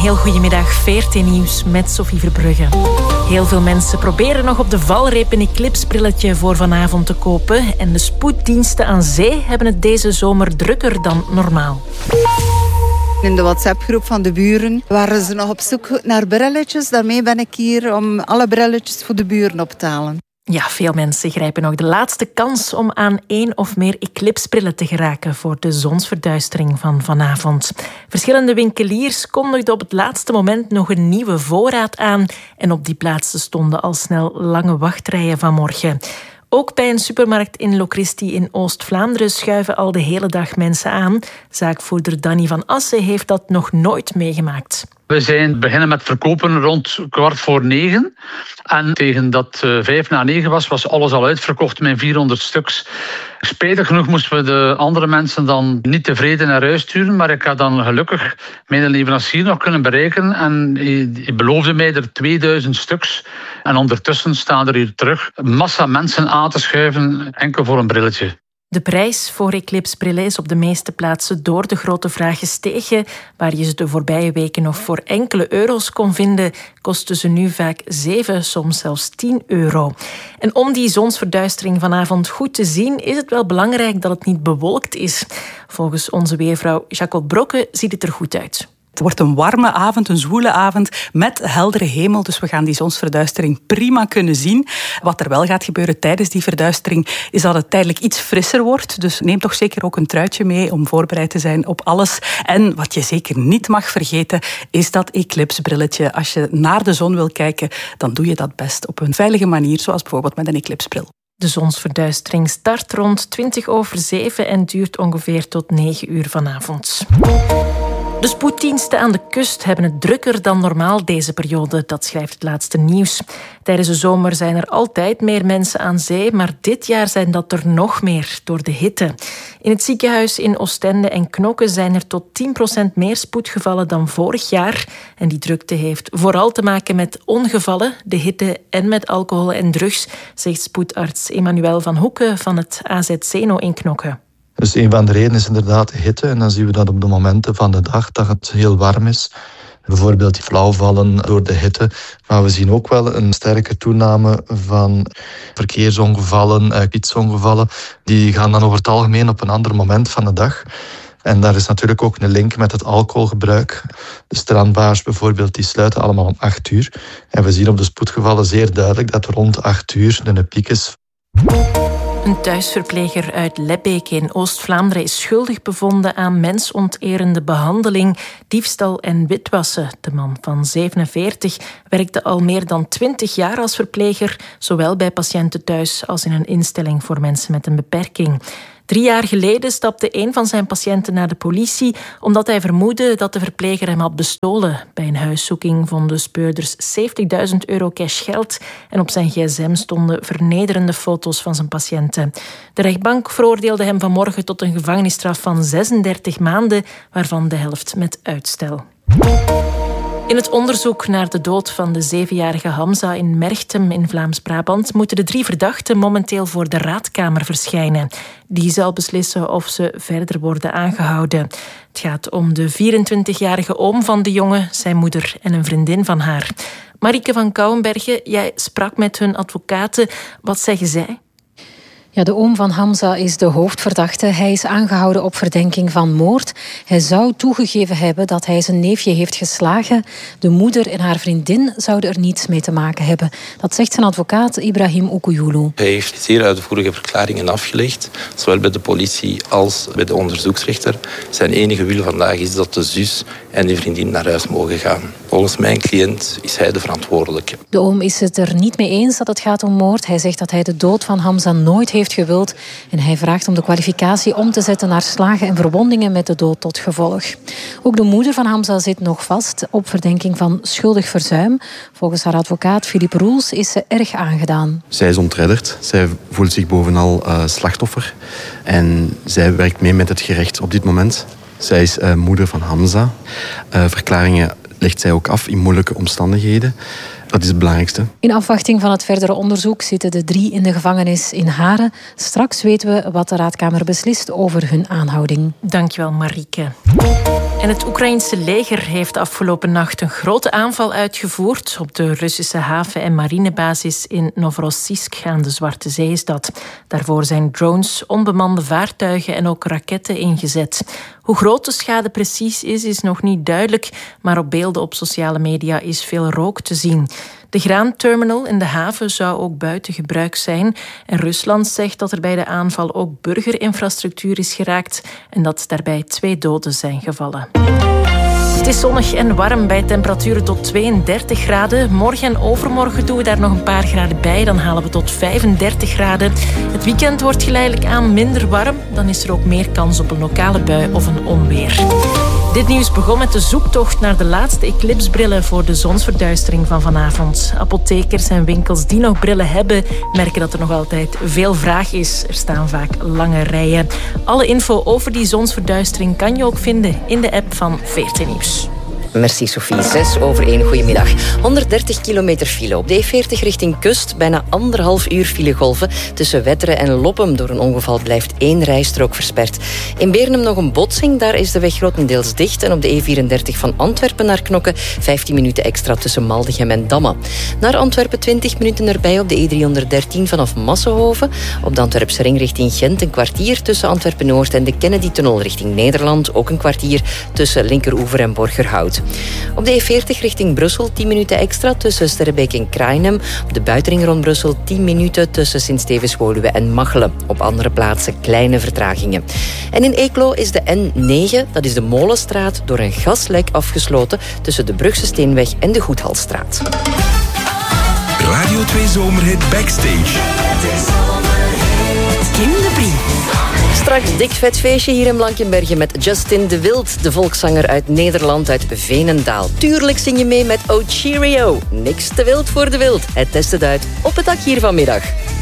heel goedemiddag, VRT Nieuws met Sophie Verbrugge. Heel veel mensen proberen nog op de valreep een eclipsebrilletje voor vanavond te kopen. En de spoeddiensten aan zee hebben het deze zomer drukker dan normaal. In de WhatsApp-groep van de buren waren ze nog op zoek naar brilletjes. Daarmee ben ik hier om alle brilletjes voor de buren op te halen. Ja, veel mensen grijpen nog de laatste kans om aan 1 of meer eclipsebrillen te geraken voor de zonsverduistering van vanavond. Verschillende winkeliers kondigden op het laatste moment nog een nieuwe voorraad aan en op die plaatsen stonden al snel lange wachtrijen vanmorgen. Ook bij een supermarkt in Lochristi in Oost-Vlaanderen schuiven al de hele dag mensen aan. Zaakvoerder Danny van Assen heeft dat nog nooit meegemaakt. We beginnen met verkopen rond 8:45. En tegen dat 8:55 was alles al uitverkocht met 400 stuks. Spijtig genoeg moesten we de andere mensen dan niet tevreden naar huis sturen. Maar ik had dan gelukkig mijn leverancier nog kunnen bereiken. En hij beloofde mij er 2000 stuks. En ondertussen staan er hier terug een massa mensen aan te schuiven, enkel voor een brilletje. De prijs voor eclipsebrillen is op de meeste plaatsen door de grote vraag gestegen. Waar je ze de voorbije weken nog voor enkele euro's kon vinden, kosten ze nu vaak 7, soms zelfs 10 euro. En om die zonsverduistering vanavond goed te zien, is het wel belangrijk dat het niet bewolkt is. Volgens onze weervrouw Jacqueline Brokke ziet het er goed uit. Het wordt een warme avond, een zwoele avond met heldere hemel. Dus we gaan die zonsverduistering prima kunnen zien. Wat er wel gaat gebeuren tijdens die verduistering is dat het tijdelijk iets frisser wordt. Dus neem toch zeker ook een truitje mee om voorbereid te zijn op alles. En wat je zeker niet mag vergeten is dat eclipsebrilletje. Als je naar de zon wil kijken, dan doe je dat best op een veilige manier, zoals bijvoorbeeld met een eclipsebril. De zonsverduistering start rond 7:20 en duurt ongeveer tot 9 uur vanavond. De spoeddiensten aan de kust hebben het drukker dan normaal deze periode, dat schrijft het laatste nieuws. Tijdens de zomer zijn er altijd meer mensen aan zee, maar dit jaar zijn dat er nog meer door de hitte. In het ziekenhuis in Oostende en Knokke zijn er tot 10% meer spoedgevallen dan vorig jaar. En die drukte heeft vooral te maken met ongevallen, de hitte en met alcohol en drugs, zegt spoedarts Emmanuel van Hoeken van het AZ Zeno in Knokke. Dus een van de redenen is inderdaad de hitte. En dan zien we dat op de momenten van de dag dat het heel warm is. Bijvoorbeeld flauwvallen door de hitte. Maar we zien ook wel een sterke toename van verkeersongevallen, fietsongevallen. Die gaan dan over het algemeen op een ander moment van de dag. En daar is natuurlijk ook een link met het alcoholgebruik. De strandbars bijvoorbeeld, die sluiten allemaal om 8 uur. En we zien op de spoedgevallen zeer duidelijk dat rond 8 uur een piek is. Een thuisverpleger uit Lebbeek in Oost-Vlaanderen is schuldig bevonden aan mensonterende behandeling, diefstal en witwassen. De man van 47 werkte al meer dan 20 jaar als verpleger, zowel bij patiënten thuis als in een instelling voor mensen met een beperking. 3 jaar geleden stapte een van zijn patiënten naar de politie omdat hij vermoedde dat de verpleger hem had bestolen. Bij een huiszoeking vonden speurders 70.000 euro cash geld en op zijn gsm stonden vernederende foto's van zijn patiënten. De rechtbank veroordeelde hem vanmorgen tot een gevangenisstraf van 36 maanden, waarvan de helft met uitstel. In het onderzoek naar de dood van de 7-jarige Hamza in Merchtem in Vlaams-Brabant moeten de 3 verdachten momenteel voor de raadkamer verschijnen. Die zal beslissen of ze verder worden aangehouden. Het gaat om de 24-jarige oom van de jongen, zijn moeder en een vriendin van haar. Marieke van Kouwenbergen, jij sprak met hun advocaten. Wat zeggen zij? Ja, de oom van Hamza is de hoofdverdachte. Hij is aangehouden op verdenking van moord. Hij zou toegegeven hebben dat hij zijn neefje heeft geslagen. De moeder en haar vriendin zouden er niets mee te maken hebben. Dat zegt zijn advocaat Ibrahim Okouyulu. Hij heeft zeer uitvoerige verklaringen afgelegd, zowel bij de politie als bij de onderzoeksrechter. Zijn enige wil vandaag is dat de zus en de vriendin naar huis mogen gaan. Volgens mijn cliënt is hij de verantwoordelijke. De oom is het er niet mee eens dat het gaat om moord. Hij zegt dat hij de dood van Hamza nooit heeft gewild. En hij vraagt om de kwalificatie om te zetten naar slagen en verwondingen met de dood tot gevolg. Ook de moeder van Hamza zit nog vast op verdenking van schuldig verzuim. Volgens haar advocaat Philippe Roels is ze erg aangedaan. Zij is ontredderd. Zij voelt zich bovenal slachtoffer. En zij werkt mee met het gerecht op dit moment. Zij is moeder van Hamza. Verklaringen legt zij ook af in moeilijke omstandigheden. Dat is het belangrijkste. In afwachting van het verdere onderzoek zitten de 3 in de gevangenis in Haren. Straks weten we wat de raadkamer beslist over hun aanhouding. Dankjewel, Marieke. En het Oekraïense leger heeft afgelopen nacht een grote aanval uitgevoerd op de Russische haven- en marinebasis in Novorossiysk aan de Zwarte Zee is dat. Daarvoor zijn drones, onbemande vaartuigen en ook raketten ingezet. Hoe groot de schade precies is nog niet duidelijk, maar op beelden op sociale media is veel rook te zien. De graanterminal in de haven zou ook buiten gebruik zijn. En Rusland zegt dat er bij de aanval ook burgerinfrastructuur is geraakt en dat daarbij 2 doden zijn gevallen. Het is zonnig en warm bij temperaturen tot 32 graden. Morgen en overmorgen doen we daar nog een paar graden bij. Dan halen we tot 35 graden. Het weekend wordt geleidelijk aan minder warm. Dan is er ook meer kans op een lokale bui of een onweer. Dit nieuws begon met de zoektocht naar de laatste eclipsbrillen voor de zonsverduistering van vanavond. Apothekers en winkels die nog brillen hebben, merken dat er nog altijd veel vraag is. Er staan vaak lange rijen. Alle info over die zonsverduistering kan je ook vinden in de app van VRT Nieuws. Merci Sophie. 6:01, goedemiddag. 130 kilometer file op de E40 richting kust. Bijna 1,5 uur filegolven. Tussen Wetteren en Loppem door een ongeval blijft 1 rijstrook versperd. In Bernum nog een botsing. Daar is de weg grotendeels dicht. En op de E34 van Antwerpen naar Knokke 15 minuten extra tussen Maldegem en Damme. Naar Antwerpen 20 minuten erbij op de E313 vanaf Massenhoven. Op de Antwerpse ring richting Gent een kwartier tussen Antwerpen-Noord en de Kennedy-tunnel richting Nederland. Ook een kwartier tussen Linkeroever en Borgerhout. Op de E40 richting Brussel 10 minuten extra tussen Sterrebeek en Krainem. Op de buitenring rond Brussel 10 minuten tussen Sint-Stevens-Woluwe en Machelen. Op andere plaatsen kleine vertragingen. En in Eeklo is de N9, dat is de Molenstraat, door een gaslek afgesloten tussen de Brugse Steenweg en de Goedhalstraat. Radio 2 Zomerhit Backstage. Kim de Brie. Straks dik vet feestje hier in Blankenberge met Justin de Wild, de volkszanger uit Nederland, uit Veenendaal. Tuurlijk zing je mee met Oh Cheerio. Niks te wild voor de wild. Hij test het uit op het dak hier vanmiddag.